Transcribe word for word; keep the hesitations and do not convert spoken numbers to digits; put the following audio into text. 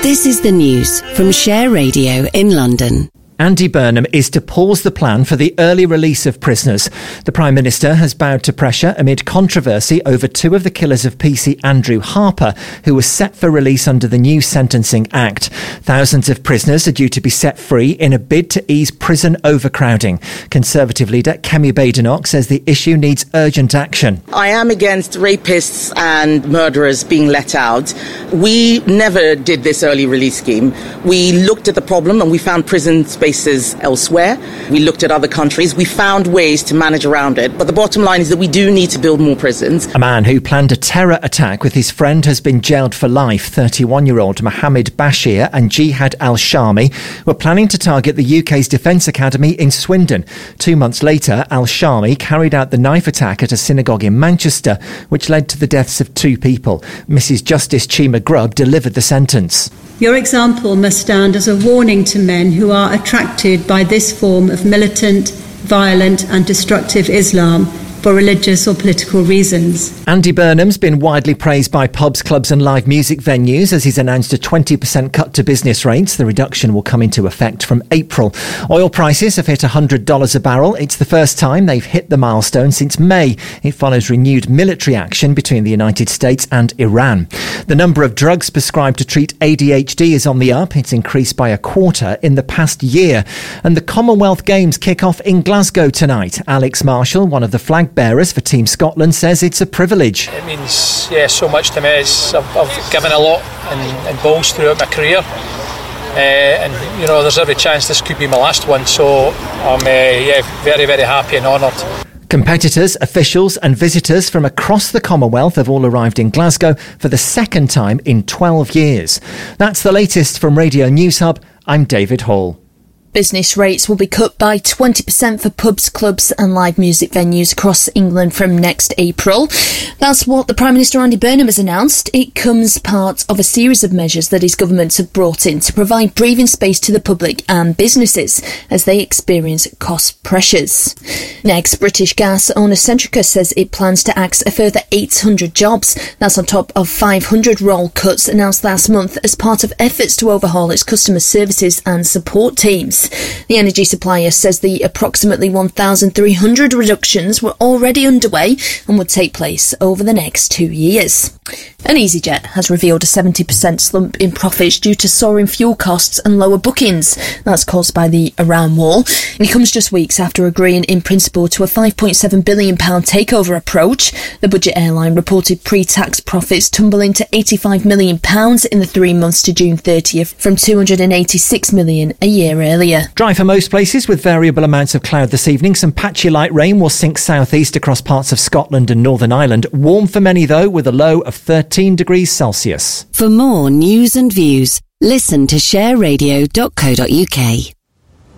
This is the news from Share Radio in London. Andy Burnham is to pause the plan for the early release of prisoners. The Prime Minister has bowed to pressure amid controversy over two of the killers of P C Andrew Harper, who was set for release under the new Sentencing Act. Thousands of prisoners are due to be set free in a bid to ease prison overcrowding. Conservative leader Kemi Badenoch says the issue needs urgent action. I am against rapists and murderers being let out. We never did this early release scheme. We looked at the problem and we found prison space elsewhere. We looked at other countries. We found ways to manage around it. But the bottom line is that we do need to build more prisons. A man who planned a terror attack with his friend has been jailed for life. thirty-one-year-old Mohammed Bashir and Jihad al-Shami were planning to target the U K's Defence Academy in Swindon. Two months later, al-Shami carried out the knife attack at a synagogue in Manchester, which led to the deaths of two people. Missus Justice Chima Grubb delivered the sentence. Your example must stand as a warning to men who are attracted by this form of militant, violent and destructive Islam for religious or political reasons. Andy Burnham's been widely praised by pubs, clubs and live music venues as he's announced a twenty percent cut to business rates. The reduction will come into effect from April. Oil prices have hit one hundred dollars a barrel. It's the first time they've hit the milestone since May. It follows renewed military action between the United States and Iran. The number of drugs prescribed to treat A D H D is on the up. It's increased by a quarter in the past year. And the Commonwealth Games kick off in Glasgow tonight. Alex Marshall, one of the flag bearers for Team Scotland, says it's a privilege. It means yeah so much to me. It's, I've, I've given a lot in, in bowls throughout my career, uh, and you know there's every chance this could be my last one, so I'm uh, yeah very very happy and honoured. Competitors, officials and visitors from across the Commonwealth have all arrived in Glasgow for the second time in twelve years. That's the latest from Radio News Hub. I'm David Hall. Business rates will be cut by twenty percent for pubs, clubs and live music venues across England from next April. That's what the Prime Minister Andy Burnham has announced. It comes part of a series of measures that his government have brought in to provide breathing space to the public and businesses as they experience cost pressures. Next, British gas owner Centrica says it plans to axe a further eight hundred jobs. That's on top of five hundred role cuts announced last month as part of efforts to overhaul its customer services and support teams. The energy supplier says the approximately one thousand three hundred reductions were already underway and would take place over the next two years. And EasyJet has revealed a seventy percent slump in profits due to soaring fuel costs and lower bookings. That's caused by the Iran war. And it comes just weeks after agreeing in principle to a five point seven billion pounds takeover approach. The budget airline reported pre-tax profits tumbling to eighty-five million pounds in the three months to June thirtieth from two hundred eighty-six million pounds a year earlier. Dry for most places with variable amounts of cloud this evening. Some patchy light rain will sink southeast across parts of Scotland and Northern Ireland. Warm for many though, with a low of thirteen degrees Celsius. For more news and views, listen to share radio dot co dot uk.